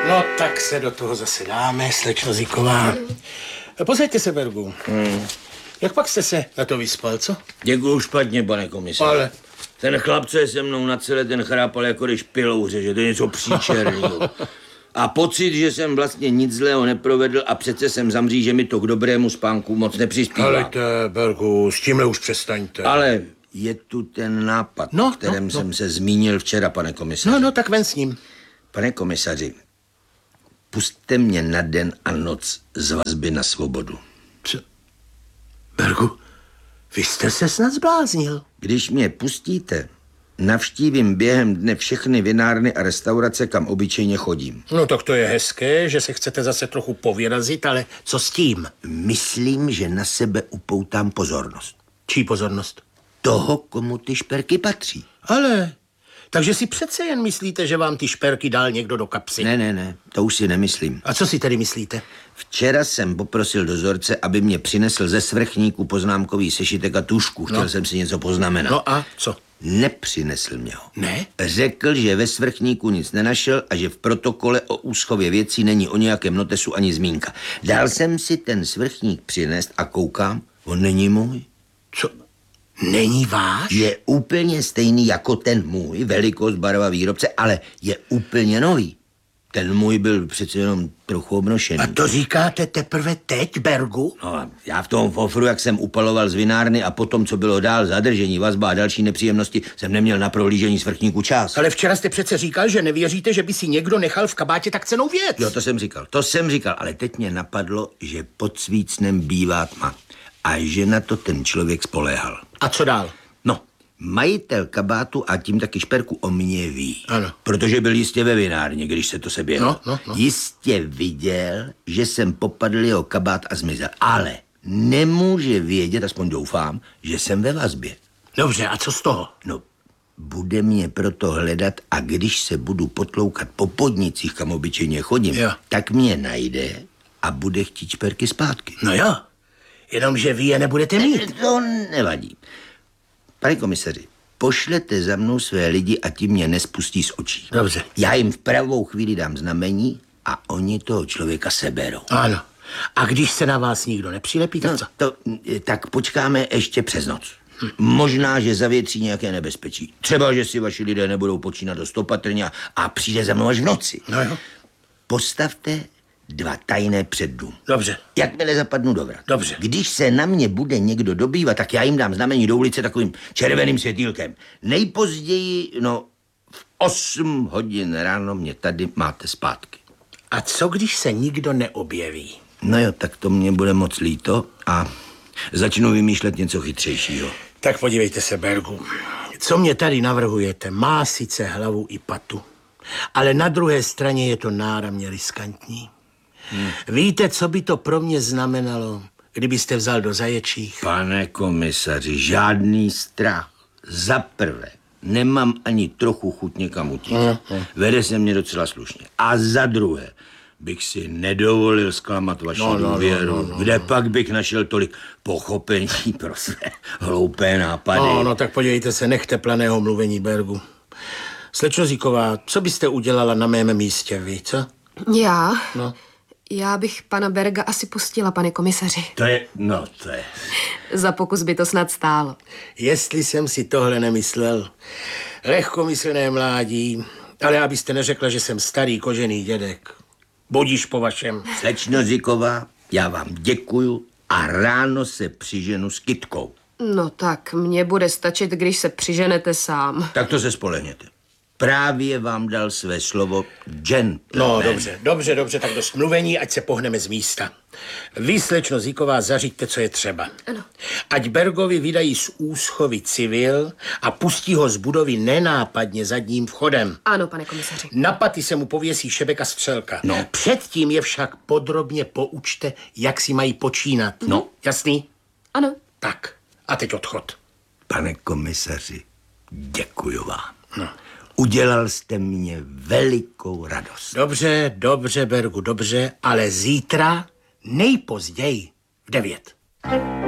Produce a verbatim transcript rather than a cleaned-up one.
No tak se do toho zase dáme, slečno Ziková. Posaďte se, Bergu. Hmm. Jak pak jste se na to vyspal, co? Děkuju špatně, pane komisaři. Ale... Ten chlap, co je se mnou na celé, ten chrápal, jako když pilou řeže. To je něco příčerného. A pocit, že jsem vlastně nic zlého neprovedl a přece jsem zamří, že mi to k dobrému spánku moc nepřispívá. Ale te, Bergu, s tímhle už přestaňte. Ale je tu ten nápad, no, o kterém no, jsem no. se zmínil včera, pane komisaři. No, no, tak ven s ním. Pane komisaři, pusťte mě na den a noc z vazby na svobodu. Co? Bergu, vy jste se snad zbláznil. Když mě pustíte, navštívím během dne všechny vinárny a restaurace, kam obyčejně chodím. No tak to je hezké, že se chcete zase trochu povyrazit, ale co s tím? Myslím, že na sebe upoutám pozornost. Čí pozornost? Toho, komu ty šperky patří. Ale, takže si přece jen myslíte, že vám ty šperky dal někdo do kapsy? Ne, ne, ne, to už si nemyslím. A co si tedy myslíte? Včera jsem poprosil dozorce, aby mě přinesl ze svrchníku poznámkový sešítek a tušku. Chtěl no. jsem si něco poznamenat. No a co? Nepřinesl mě ho. Ne? Řekl, že ve svrchníku nic nenašel a že v protokole o úschově věcí není o nějakém notesu ani zmínka. Dal jsem si ten svrchník přinést a koukám, on není můj. Co? Není váš? Je úplně stejný jako ten můj, velikost, barva, výrobce, ale je úplně nový. Ten můj byl přece jenom trochu obnošený. A to říkáte teprve teď, Bergu? No, já v tom fofru, jak jsem upaloval z vinárny a potom, co bylo dál, zadržení, vazba a další nepříjemnosti, jsem neměl na prohlížení svrchníku čas. Ale včera jste přece říkal, že nevěříte, že by si někdo nechal v kabátě tak cennou věc. Jo, to jsem říkal, to jsem říkal, ale teď mě napadlo, že pod svícnem bývá tma a že na to ten člověk spoléhal. A co dál? No, majitel kabátu a tím taky šperku o mě ví. Ano. Protože byl jistě ve vinárně, když se to seběhlo. No, no, no. Jistě viděl, že jsem popadl jeho kabát a zmizel. Ale nemůže vědět, aspoň doufám, že jsem ve vazbě. Dobře, a co z toho? No, bude mě proto hledat a když se budu potloukat po podnicích, kam obyčejně chodím, jo. tak mě najde a bude chtít šperky zpátky. No jo, jenomže vy je nebudete mít. To nevadí. Pane komisaři, pošlete za mnou své lidi a ti mě nespustí z očí. Dobře. Já jim v pravou chvíli dám znamení a oni toho člověka seberou. Ano. A když se na vás nikdo nepřilepí, tak no, co? To, tak počkáme ještě přes noc. Hm. Možná, že zavětří nějaké nebezpečí. Třeba, že si vaši lidé nebudou počínat dost opatrně a přijde za mnou až v noci. No jo. Postavte dva tajné předdům. Dobře. Jakmile zapadnu do vrat. Dobře. Když se na mě bude někdo dobývat, tak já jim dám znamení do ulice takovým červeným světýlkem. Nejpozději, no, v osm hodin ráno mě tady máte zpátky. A co, když se nikdo neobjeví? No jo, tak to mě bude moc líto a začnu vymýšlet něco chytřejšího. Tak podívejte se, Bergu. Co mě tady navrhujete, má sice hlavu i patu, ale na druhé straně je to náramně riskantní. Hmm. Víte, co by to pro mě znamenalo, kdybyste vzal do zaječích? Pane komisaři, žádný strach. Za prvé, nemám ani trochu chuť někam utíct. Hmm. Vede se mě docela slušně. A za druhé, bych si nedovolil zklamat vaši no, no, důvěru. No, no, no, Kde no. pak bych našel tolik pochopení pro své hloupé nápady? No, no, tak podívejte se, nechte planého mluvení, Bergu. Slečno Ziková, co byste udělala na mém místě vy, co? Já? No. Já bych pana Berga asi pustila, pane komisaři. To je, no to je... Za pokus by to snad stálo. Jestli jsem si tohle nemyslel. Lehkomyslné mládí, ale abyste neřekla, že jsem starý kožený dědek. Budíš po vašem. Slečno Ziková, já vám děkuju a ráno se přiženu s kytkou. No tak, mně bude stačit, když se přiženete sám. Tak to se spolehněte. Právě vám dal své slovo gentleman. No, dobře, dobře, dobře, tak dost mluvení, ať se pohneme z místa. Vy, slečno Ziková, zařiďte, co je třeba. Ano. Ať Bergovi vydají z úschovy civil a pustí ho z budovy nenápadně zadním vchodem. Ano, pane komisaři. Na paty se mu pověsí šebek a střelka. No. Předtím je však podrobně poučte, jak si mají počínat. No. Jasný? Ano. Tak, a teď odchod. Pane komisaři, děkuju vám. No. Udělal jste mě velikou radost. Dobře, dobře, Bergu, dobře, ale zítra nejpozději v devět.